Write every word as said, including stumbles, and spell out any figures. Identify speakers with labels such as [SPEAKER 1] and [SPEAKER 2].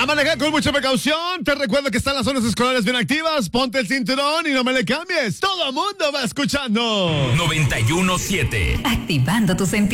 [SPEAKER 1] A manejar con mucha precaución. Te recuerdo que están las zonas escolares bien activas. Ponte el cinturón y no me le cambies. Todo el mundo va escuchando.
[SPEAKER 2] noventa y uno punto siete.
[SPEAKER 3] Activando tus sentidos.